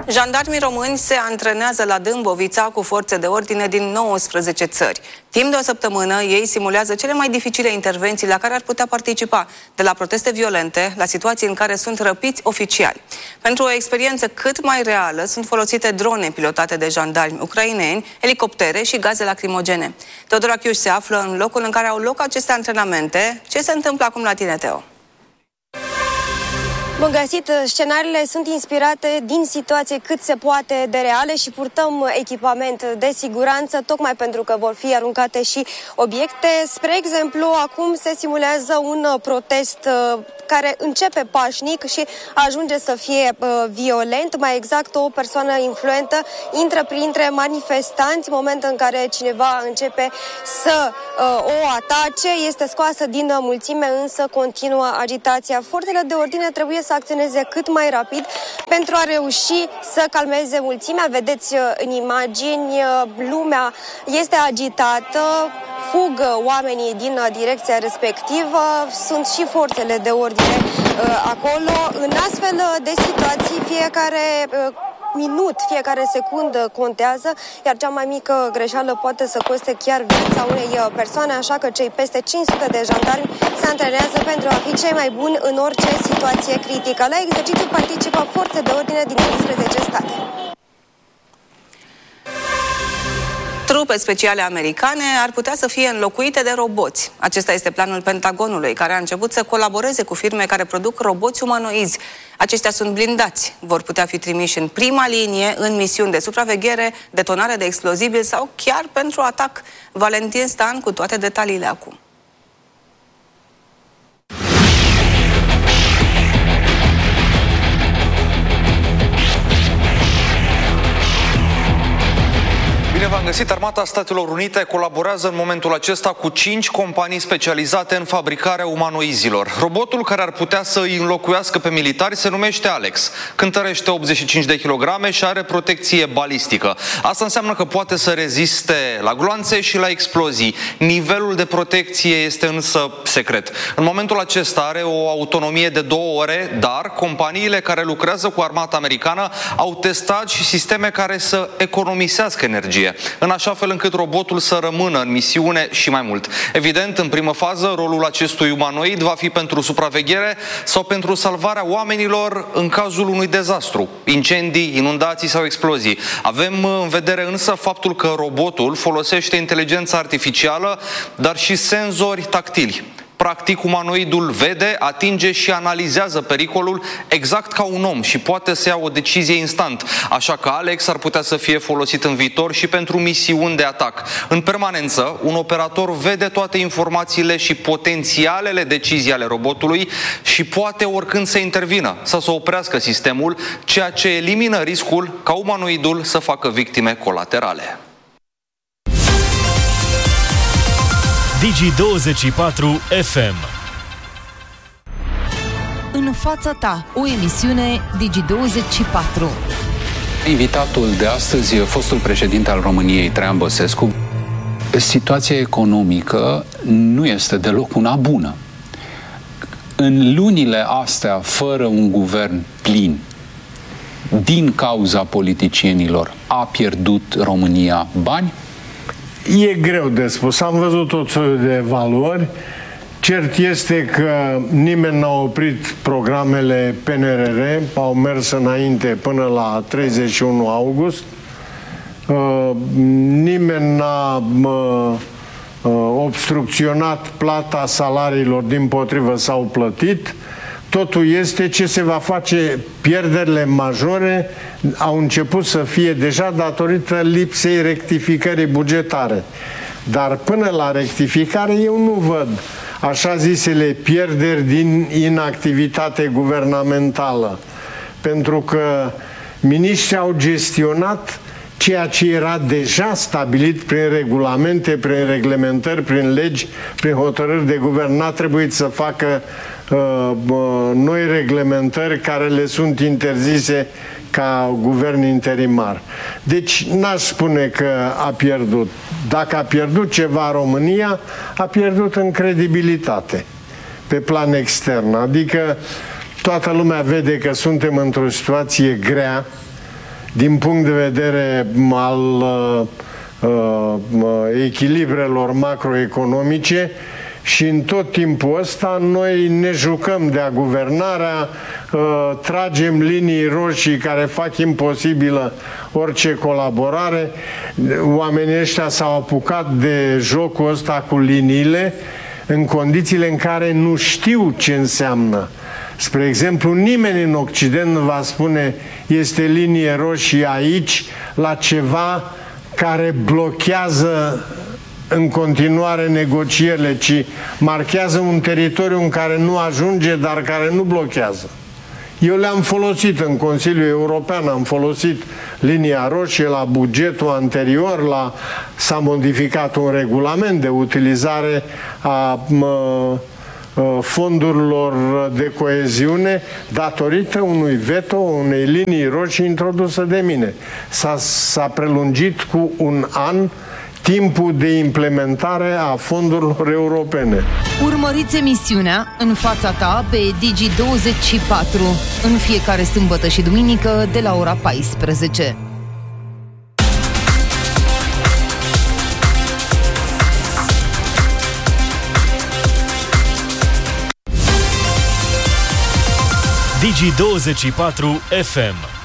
Jandarmii români se antrenează la Dâmbovița cu forțe de ordine din 19 țări. Timp de o săptămână, ei simulează cele mai dificile intervenții la care ar putea participa, de la proteste violente la situații în care sunt răpiți oficiali. Pentru o experiență cât mai reală, sunt folosite drone pilotate de jandarmi ucraineni, elicoptere și gaze lacrimogene. Teodora Chiuș se află în locul în care au loc aceste antrenamente. Ce se întâmplă acum la tine, Teo? Bun găsit, scenariile sunt inspirate din situații cât se poate de reale și purtăm echipament de siguranță tocmai pentru că vor fi aruncate și obiecte. Spre exemplu, acum se simulează un protest care începe pașnic și ajunge să fie violent. Mai exact, o persoană influentă intră printre manifestanți, moment în care cineva începe să o atace, este scoasă din mulțime, însă continuă agitația. Forțele de ordine trebuie să acționeze cât mai rapid pentru a reuși să calmeze mulțimea. Vedeți în imagini, lumea este agitată, fug oamenii din direcția respectivă, sunt și forțele de ordine acolo. În astfel de situații, fiecare minut, fiecare secundă contează, iar cea mai mică greșeală poate să coste chiar viața unei persoane, așa că cei peste 500 de jandarmi se antrenează pentru a fi cei mai buni în orice situație critică. La exercițiu participă forțe de ordine din 11 state. Trupe speciale americane ar putea să fie înlocuite de roboți. Acesta este planul Pentagonului, care a început să colaboreze cu firme care produc roboți umanoizi. Aceștia sunt blindați, vor putea fi trimiși în prima linie în misiuni de supraveghere, detonare de explozibili sau chiar pentru atac. Valentin Stan cu toate detaliile acum. Bine v-am găsit! Armata Statelor Unite colaborează în momentul acesta cu 5 companii specializate în fabricarea umanoizilor. Robotul care ar putea să îi înlocuiască pe militari se numește Alex. Cântărește 85 de kilograme și are protecție balistică. Asta înseamnă că poate să reziste la gloanțe și la explozii. Nivelul de protecție este însă secret. În momentul acesta are o autonomie de 2 ore, dar companiile care lucrează cu armata americană au testat și sisteme care să economisească energie, în așa fel încât robotul să rămână în misiune și mai mult. Evident, în primă fază, rolul acestui umanoid va fi pentru supraveghere sau pentru salvarea oamenilor în cazul unui dezastru, incendii, inundații sau explozii. Avem în vedere însă faptul că robotul folosește inteligența artificială, dar și senzori tactili. Practic, umanoidul vede, atinge și analizează pericolul exact ca un om și poate să ia o decizie instant. Așa că Alex ar putea să fie folosit în viitor și pentru misiuni de atac. În permanență, un operator vede toate informațiile și potențialele decizii ale robotului și poate oricând să intervină sau să oprească sistemul, ceea ce elimină riscul ca umanoidul să facă victime colaterale. Digi24 FM. În fața ta, o emisiune Digi24. Invitatul de astăzi, fostul președinte al României, Traian Băsescu. Situația economică nu este deloc una bună. În lunile astea, fără un guvern plin, din cauza politicienilor, a pierdut România bani? E greu de spus. Am văzut tot soiul de evaluări. Cert este că nimeni n-a oprit programele PNRR, au mers înainte până la 31 august. Nimeni n-a obstrucționat plata salariilor, dimpotrivă s-au plătit. Totul este ce se va face. Pierderile majore au început să fie deja datorită lipsei rectificării bugetare. Dar până la rectificare eu nu văd așa zisele pierderi din inactivitate guvernamentală. Pentru că miniștrii au gestionat ceea ce era deja stabilit prin regulamente, prin reglementări, prin legi, prin hotărâri de guvern. N-a trebuit să facă noi reglementări care le sunt interzise ca guvern interimar. Deci n-aș spune că a pierdut. Dacă a pierdut ceva România, a pierdut în credibilitate pe plan extern. Adică toată lumea vede că suntem într-o situație grea din punct de vedere al echilibrelor macroeconomice, și în tot timpul ăsta noi ne jucăm de-a guvernarea, tragem linii roșii care fac imposibilă orice colaborare. Oamenii ăștia s-au apucat de jocul ăsta cu liniile în condițiile în care nu știu ce înseamnă. Spre exemplu, nimeni în Occident nu va spune este linie roșie aici la ceva care blochează în continuare negocierile, ci marchează un teritoriu în care nu ajunge, dar care nu blochează. Eu le-am folosit în Consiliul European, am folosit linia roșie la bugetul anterior, s-a modificat un regulament de utilizare a fondurilor de coeziune datorită unui veto, unei linii roșii introdusă de mine. S-a prelungit cu un an timpul de implementare a fondurilor europene. Urmăriți emisiunea În fața ta pe Digi24 în fiecare sâmbătă și duminică de la ora 14. Digi24 FM.